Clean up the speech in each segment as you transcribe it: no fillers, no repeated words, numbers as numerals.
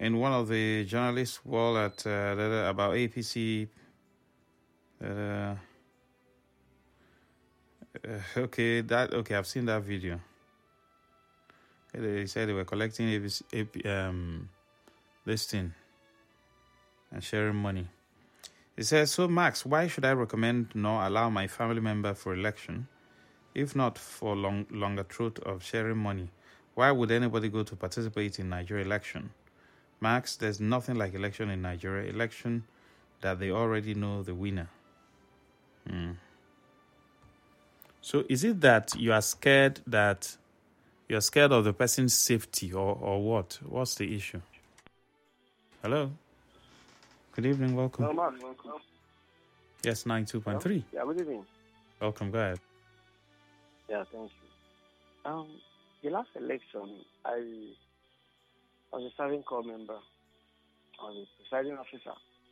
in one of the journalists' wall at about APC. Okay, I've seen that video. They said they were collecting this thing and sharing money. It says, so Max, why should I recommend nor allow my family member for election? If not for longer truth of sharing money, why would anybody go to participate in Nigeria election? Max, there's nothing like election in Nigeria. Election that they already know the winner. So is it that you are scared of the person's safety or what? What's the issue? Hello? Good evening, welcome. Hello, Mark. Welcome. Yes, 92.3. Yeah, good evening. Welcome, go ahead. Yeah, thank you. The last election, I was a serving corps member. I was a presiding officer.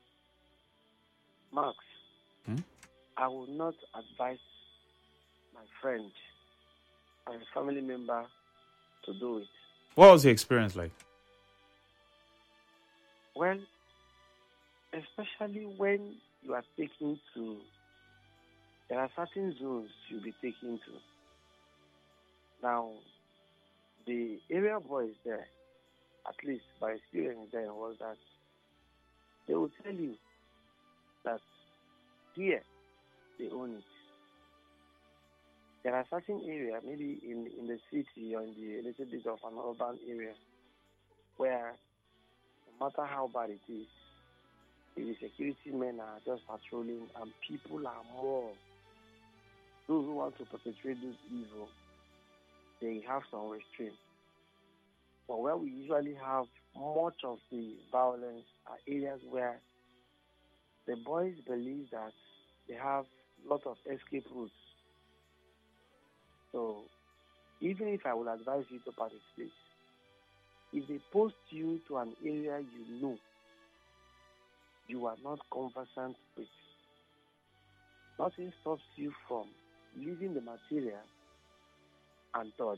Max, I would not advise my friend and a family member to do it. What was your experience like? Well, especially when you are taking to, there are certain zones you'll be taking to. Now, the area boys there, at least by experience there, was that they will tell you that here they own it. There are certain areas, maybe in the city or in the little bit of an urban area, where no matter how bad it is, the security men are just patrolling and people are more. Those who want to perpetrate this evil, they have some restraint. But where we usually have much of the violence are areas where the boys believe that they have a lot of escape routes. So even if I would advise you to participate, if they post you to an area you know you are not conversant with, nothing stops you from leaving the material and dodge.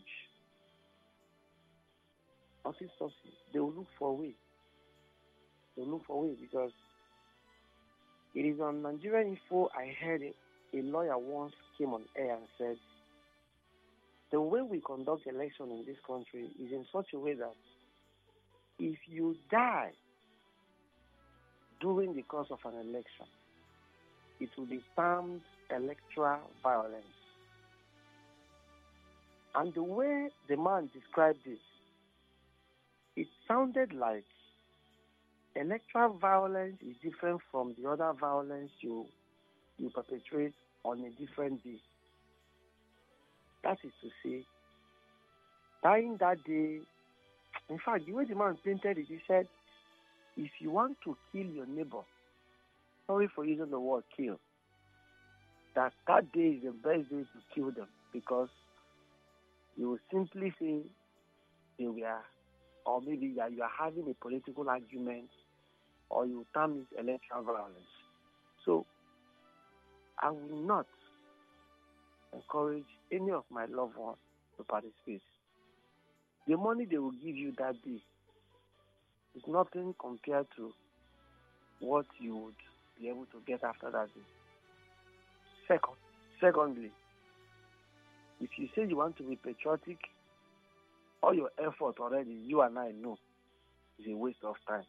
Nothing stops you. They will look for a way. They will look for a way because it is on Nigeria Info I heard a lawyer once came on air and said, the way we conduct election in this country is in such a way that if you die during the course of an election, it will be termed electoral violence. And the way the man described this, it sounded like electoral violence is different from the other violence you perpetrate on a different day. That is to say, dying that day, in fact, the way the man painted it, he said, if you want to kill your neighbor, sorry for using the word kill, that day is the best day to kill them because you will simply say they were, or maybe that you are having a political argument, or you term it electoral violence. So, I will not encourage any of my loved ones to participate. The money they will give you that day is nothing compared to what you would be able to get after that day. Secondly, if you say you want to be patriotic, all your effort already, you and I know, is a waste of time.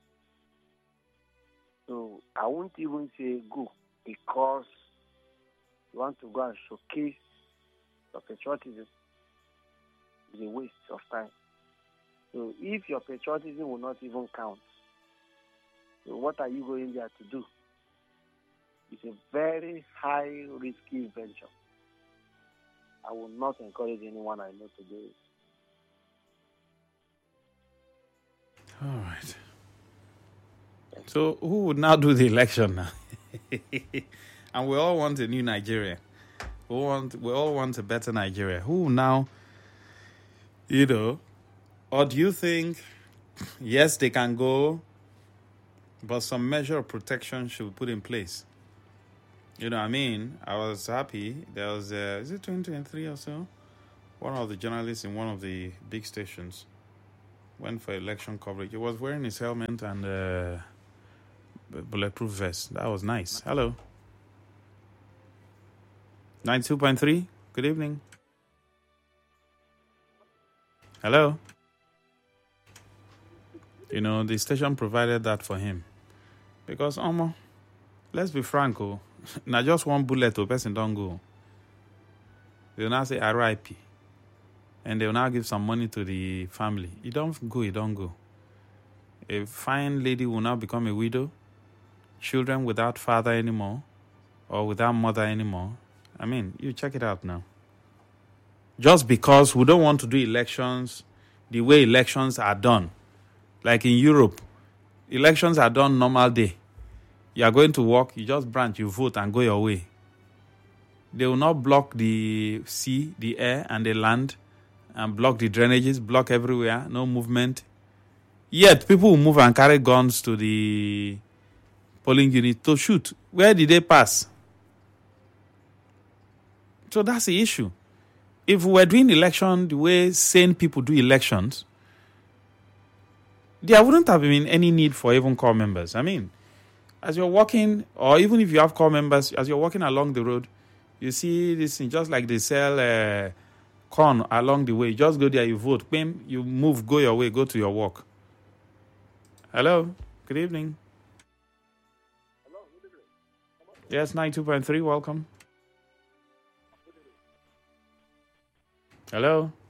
So I won't even say go because you want to go and showcase your patriotism. Is a waste of time. So if your patriotism will not even count, so what are you going there to do? It's a very high risky venture. I will not encourage anyone I know to do it. All right. So who would now do the election now? And we all want a new Nigeria. We all want a better Nigeria. Who now, or do you think, yes, they can go, but some measure of protection should be put in place? You know what I mean? I was happy. There was, is it 2023 or so? One of the journalists in one of the big stations went for election coverage. He was wearing his helmet and bulletproof vest. That was nice. Hello. 92.3. Good evening. Hello. You know, the station provided that for him. Because, let's be frank, now just one bullet to person don't go. They will now say RIP. And they will now give some money to the family. You don't go. A fine lady will now become a widow. Children without father anymore. Or without mother anymore. I mean, you check it out now. Just because we don't want to do elections the way elections are done. Like in Europe, elections are done normal day. You are going to work, you just branch, you vote and go your way. They will not block the sea, the air and the land and block the drainages, block everywhere, no movement. Yet people will move and carry guns to the polling unit to shoot. Where did they pass? So that's the issue. If we were doing election the way sane people do elections, there wouldn't have been any need for even corps members. I mean, as you're walking, or even if you have corps members, as you're walking along the road, you see this thing, just like they sell corn along the way. You just go there, you vote, bam, you move, go your way, go to your work. Hello, good evening. Hello, good evening. Yes, 92.3, welcome. Hello.